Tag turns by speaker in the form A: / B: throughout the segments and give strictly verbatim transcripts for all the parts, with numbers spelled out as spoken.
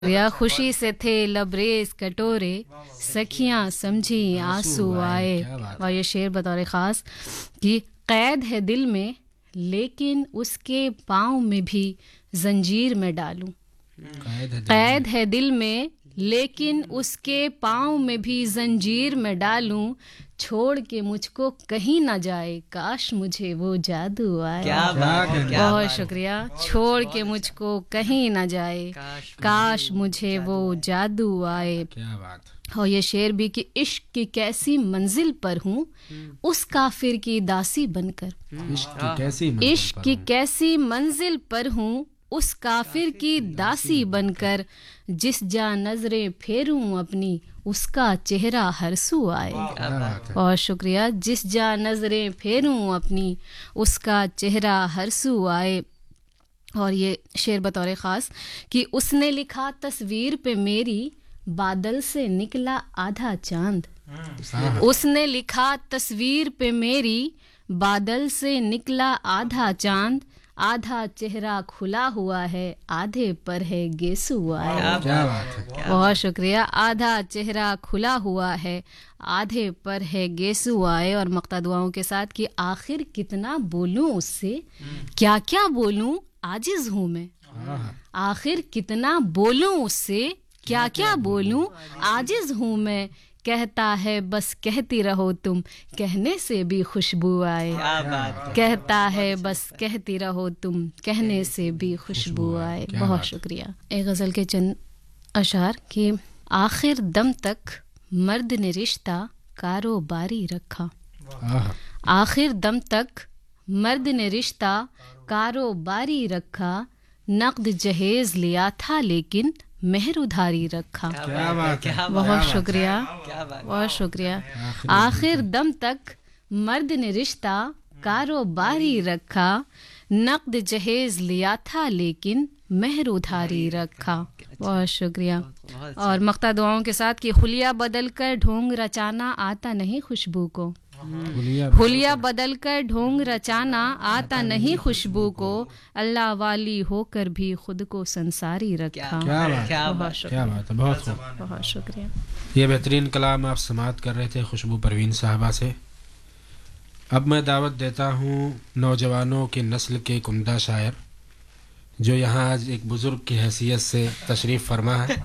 A: या खुशी से थे लबरेज कटोरे, सखियां समझी आंसू आए। और ये शेर बतौर ख़ास कि कैद है दिल में लेकिन उसके पाँव में भी जंजीर में डालूं, कैद है दिल में लेकिन उसके पाँव में भी जंजीर में डालूं, छोड़ के मुझको कहीं ना जाए, काश मुझे वो जादू आए।
B: क्या बात है, क्या
A: बहुत
B: बात
A: शुक्रिया। छोड़ के मुझको कहीं ना जाए, काश मुझे वो जादू आए।
C: क्या बात।
A: और ये शेर भी कि इश्क की कैसी मंजिल पर हूँ उस काफिर की दासी बनकर,
C: इश्क की कैसी
A: इश्क की कैसी मंजिल पर हूँ उस काफिर की दासी बनकर, जिस जा नजरें फेरूं अपनी उसका चेहरा हरसू आए। और शुक्रिया। जिस जा नजरें फेरूं अपनी उसका चेहरा हरसू आए। और ये शेर बतौर ख़ास कि उसने लिखा तस्वीर पे मेरी बादल से निकला आधा चांद, उसने लिखा तस्वीर पे मेरी बादल से निकला आधा चांद, आधा चेहरा खुला हुआ है आधे पर है गेसू आए। बहुत शुक्रिया। आधा चेहरा खुला हुआ है आधे पर है गेसू आए। और मक्ता दुआओं के साथ कि आखिर कितना बोलूं उससे, क्या क्या बोलूं आजिज हूँ मैं, आखिर कितना बोलूं उससे, क्या क्या बोलूं आजिज हूँ मैं, कहता है बस कहती रहो तुम कहने से भी खुशबू आए, कहता है बस कहती रहो तुम कहने से भी खुशबू आए। बहुत शुक्रिया। एक गज़ल के चंद अशार कि आखिर दम तक मर्द ने रिश्ता कारोबारी रखा, आखिर दम तक मर्द ने रिश्ता कारोबारी रखा, नक़द जहेज लिया था लेकिन मेहर उधारी रखा।
B: क्या बात है,
A: बहुत शुक्रिया, बहुत शुक्रिया। आखिर दम तक मर्द ने रिश्ता कारोबारी रखा, नक़द जहेज लिया था लेकिन मेहर उधारी रखा। बहुत शुक्रिया। और मक्ता दुआओं के साथ कि हुलिया बदल कर ढोंग रचाना आता नहीं खुशबू को, हुलिया बदल कर ढोंग रचाना आता नहीं खुशबू को, अल्लाह वाली होकर भी खुद को संसारी रखा।
C: क्या बात,
B: क्या बात,
C: क्या बात है। बहुत
A: बहुत शुक्रिया।
C: ये बेहतरीन कलाम आप समाअत कर रहे थे खुशबू परवीन साहबा से। अब मैं दावत देता हूँ नौजवानों की नस्ल के एक उम्दा शायर जो यहाँ आज एक बुज़ुर्ग की हैसियत से तशरीफ़ फरमा है,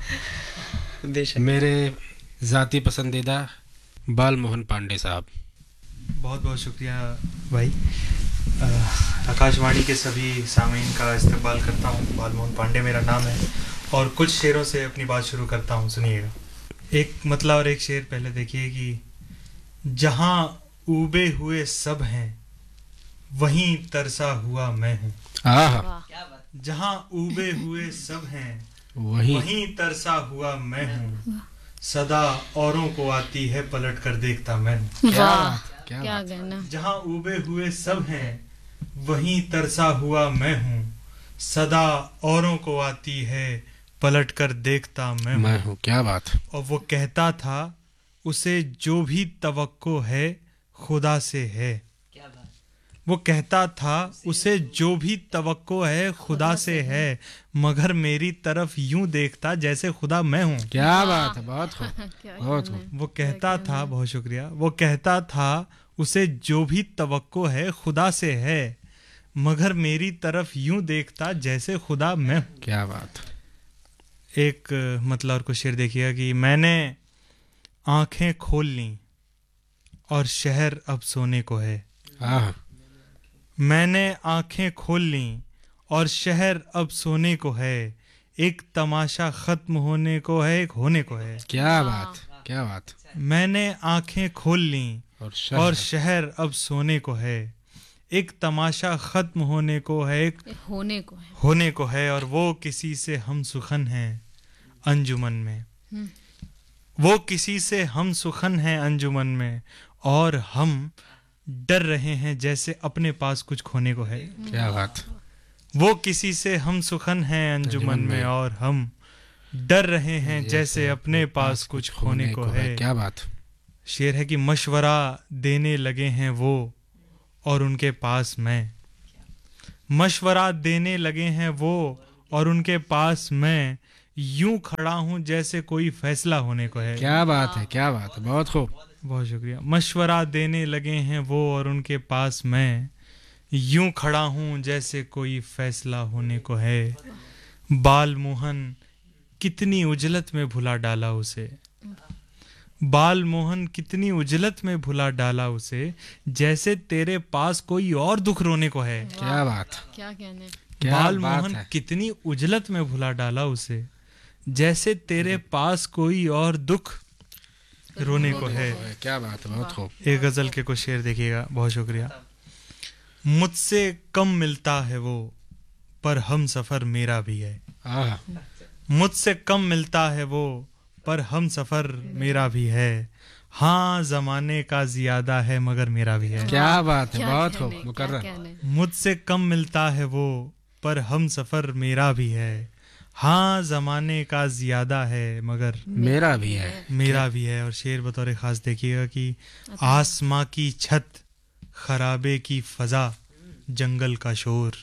C: मेरे ज़ाती पसंदीदा बाल मोहन पांडे साहब।
D: बहुत बहुत शुक्रिया भाई। आकाशवाणी के सभी सामीन का इस्तकबाल करता हूँ। बाल मोहन पांडे मेरा नाम है और कुछ शेरों से अपनी बात शुरू करता हूँ, सुनिएगा। एक मतलब और एक शेर पहले देखिए कि जहाँ ऊबे हुए सब हैं वहीं तरसा हुआ मैं हूँ, जहाँ ऊबे हुए सब हैं
C: वहीं
D: वहीं तरसा हुआ मैं हूँ, सदा औरों को आती है पलट कर देखता मैं हूँ।
A: वाह,
C: क्या
A: क्या कहना।
D: जहाँ ऊबे हुए सब हैं वहीं तरसा हुआ मैं हूँ, सदा औरों को आती है पलट कर देखता मैं हूँ।
C: मैं हूँ। क्या बात।
D: और वो कहता था उसे जो भी तवक्को है खुदा से है, वो कहता था उसे जो भी तवक्को है खुदा से है, मगर मेरी तरफ यूं देखता जैसे खुदा मैं हूँ।
C: क्या बात है। बहुत खूब, बहुत खूब।
D: वो कहता था, बहुत शुक्रिया, वो कहता था उसे जो भी तवक्को है खुदा से है, मगर मेरी तरफ यूं देखता जैसे खुदा मैं हूँ।
C: क्या बात।
D: एक मतलब और कुछ शेर देखिएगा कि मैंने आंखें खोल ली और शहर अब सोने को है,
C: हाँ,
D: मैंने आंखें खोल ली और शहर अब सोने को है, एक तमाशा खत्म होने को है एक होने को है।
C: क्या बात, क्या बात।
D: मैंने आंखें खोल ली
C: और शहर,
D: और शहर अब सोने को है, एक तमाशा खत्म होने को है एक
A: होने को है,
D: होने को है, और वो किसी से हम सुखन हैं अंजुमन में, वो किसी से हम सुखन हैं अंजुमन में, और हम डर रहे हैं जैसे अपने पास कुछ खोने को है।
C: क्या बात।
D: वो किसी से हम सुखन हैं अंजुमन में और हम डर रहे हैं जैसे अपने पास कुछ खोने को है।
C: क्या बात।
D: शेर है कि मशवरा देने लगे हैं वो और उनके पास मैं, मशवरा देने लगे हैं वो और उनके पास मैं, यूं खड़ा हूँ जैसे कोई फैसला होने को है।
C: क्या बात है, क्या बात है, बहुत खूब।
D: बहुत शुक्रिया। मशवरा देने लगे हैं वो और उनके पास मैं, यूं खड़ा हूँ जैसे कोई फैसला होने को है। बाल मोहन कितनी उजलत में भुला डाला उसे, बाल मोहन कितनी उजलत में भुला डाला उसे, जैसे तेरे पास कोई और दुख रोने को है।
C: क्या बात,
A: क्या कहने।
D: बाल मोहन कितनी उजलत में भुला डाला उसे, जैसे तेरे पास कोई और दुख रोने को है।
C: क्या बात है, बहुत खूब।
D: एक गजल के कुछ शेर देखिएगा। बहुत शुक्रिया। मुझसे कम मिलता है वो पर हम सफर मेरा भी है, मुझसे कम मिलता है वो पर हम सफर मेरा भी है। हाँ जमाने का ज्यादा है मगर मेरा भी है।
C: क्या बात है, बहुत खूब मुकर्रर।
D: मुझसे कम मिलता है वो पर हम सफर मेरा भी है। हाँ जमाने का ज्यादा है मगर
C: मेरा भी है,
D: मेरा भी है। और शेर बतौर खास देखिएगा कि आसमां की छत, खराबे की फजा, जंगल का शोर।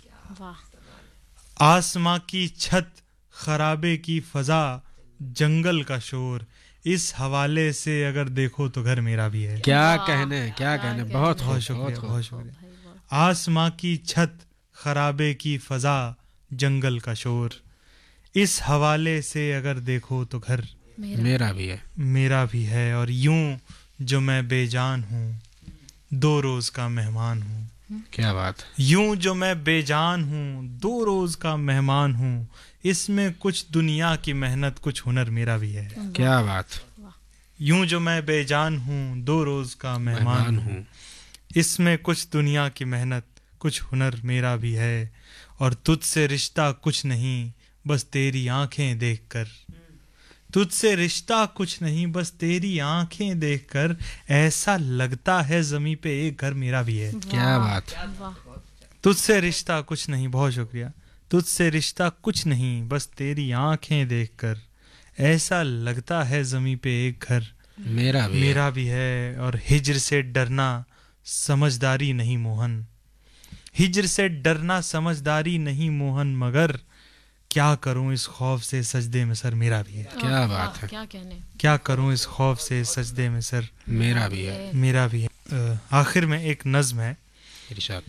D: आसमां की छत, खराबे की फजा, जंगल का शोर, इस हवाले से अगर देखो तो घर मेरा भी है।
C: क्या कहने, क्या कहने, बहुत
D: बहुत शुक्रिया, बहुत शुक्रिया। आसमां की छत, खराबे की फजा, जंगल का शोर, इस हवाले से अगर देखो तो घर
A: मेरा,
C: मेरा भी है,
D: मेरा भी है। और यूं जो मैं बेजान हूँ, दो रोज का मेहमान हूँ।
C: क्या बात।
D: यूं जो मैं बेजान हूँ, दो रोज का मेहमान हूँ, इसमें कुछ दुनिया की मेहनत कुछ हुनर मेरा भी है।
C: क्या बात।
D: यूं जो मैं बेजान हूँ, दो रोज का मेहमान हूँ, इसमें कुछ दुनिया की मेहनत कुछ हुनर मेरा भी है। और तुझसे रिश्ता कुछ नहीं बस तेरी आंखें देखकर, तुझसे रिश्ता कुछ नहीं बस तेरी आंखें देखकर, ऐसा लगता है ज़मीं पे एक घर मेरा भी है।
C: क्या बात।
D: तुझसे रिश्ता कुछ नहीं, बहुत शुक्रिया। तुझसे रिश्ता कुछ नहीं बस तेरी आंखें देखकर, ऐसा लगता है ज़मीं पे एक घर
C: मेरा भी
D: मेरा भी है। और हिज्र से डरना समझदारी नहीं मोहन, हिज्र से डरना समझदारी नहीं मोहन, मगर क्या करूं इस खौफ से सजदे में सर मेरा भी है।
C: क्या बात है।
A: क्या कहने।
D: क्या करूं इस खौफ से सजदे में सर
C: मेरा भी है,
D: मेरा भी है। आखिर में एक नज्म है,
C: इरशाद।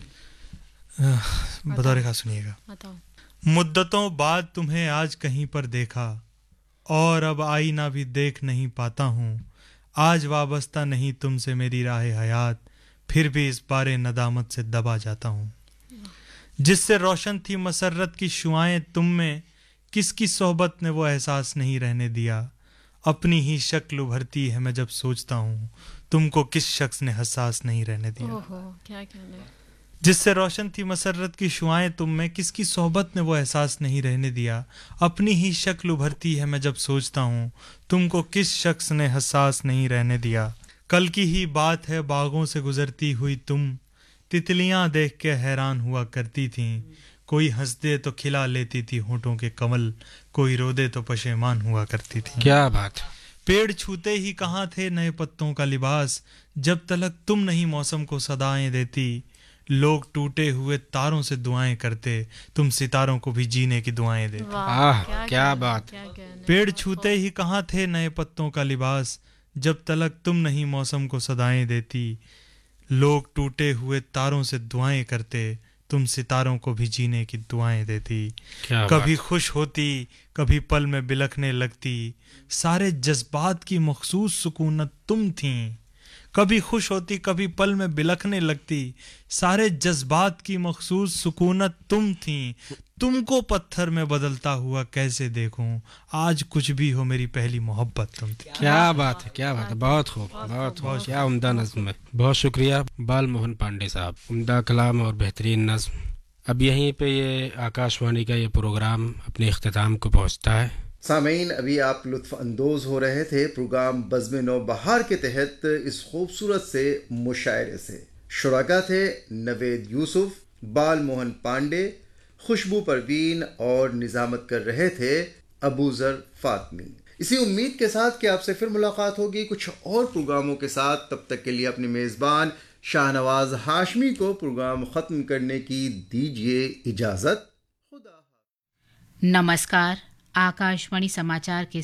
D: बतौर खास सुनिएगा।
A: बताओ।
D: मुद्दतों बाद तुम्हें आज कहीं पर देखा, और अब आईना भी देख नहीं पाता हूँ। आज वाबस्ता नहीं तुमसे मेरी राह हयात, फिर भी इस बारे नदामत से दबा जाता हूँ। जिससे रोशन थी मसरत की शुआएं तुम में, किसकी सोहबत ने वो एहसास नहीं रहने दिया। अपनी ही शक्ल उभरती है मैं जब सोचता हूँ, तुमको किस शख्स ने हसास नहीं रहने दिया।
A: ओहो, क्या कहने।
D: जिससे रोशन थी मसरत की शुआएं तुम में, किसकी सोहबत ने वो एहसास नहीं रहने दिया। अपनी ही शक्ल उभरती है मैं जब सोचता हूँ, तुमको किस शख्स ने हसास नहीं रहने दिया। कल की ही बात है बागों से गुजरती हुई तुम, तितलियां देख के हैरान हुआ करती थीं। कोई हंस दे तो खिला लेती थी होठों के कमल, कोई रो दे तो पशेमान हुआ करती थी।
C: क्या बात।
D: पेड़ छूते ही कहाँ थे नए पत्तों का लिबास, जब तलक तुम नहीं मौसम को सदाएं देती। लोग टूटे हुए तारों से दुआएं करते, तुम सितारों को भी जीने की दुआएं देते।
C: आह, क्या बात।
D: पेड़ छूते ही कहाँ थे नए पत्तों का लिबास, जब तलक तुम नहीं मौसम को सदाएं देती। लोग टूटे हुए तारों से दुआएं करते, तुम सितारों को भी जीने की दुआएं देती। कभी खुश होती कभी पल में बिलखने लगती, सारे जज्बात की मखसूस सुकूनत तुम थीं। कभी खुश होती कभी पल में बिलखने लगती, सारे जज्बात की मखसूस सुकूनत तुम थीं। तुमको पत्थर में बदलता हुआ कैसे देखूं, आज कुछ भी हो मेरी पहली मोहब्बत तुम थी।
C: क्या बात है, क्या बात है, बहुत खूब, बहुत खूब, क्या उम्दा नज्म है। बहुत शुक्रिया बाल मोहन पांडे साहब, उम्दा कलाम और बेहतरीन नज्म। अब यहीं पे ये आकाशवाणी का ये प्रोग्राम अपने इख्तिताम को पहुँचता है।
B: सामीन, अभी आप लुत्फ अंदोज हो रहे थे प्रोग्राम बज़्म नौ बहार के तहत इस खूबसूरत से मुशायरे से। शुराका थे नवेद यूसुफ, बाल मोहन पांडे, खुशबू परवीन और निजामत कर रहे थे अबूजर फातमी। इसी उम्मीद के साथ कि आपसे फिर मुलाकात होगी कुछ और प्रोग्रामों के साथ। तब तक के लिए अपने मेज़बान शाहनवाज हाशमी को प्रोग्राम ख़त्म करने की दीजिए इजाज़त। खुदा।
E: नमस्कार, आकाशवाणी समाचार के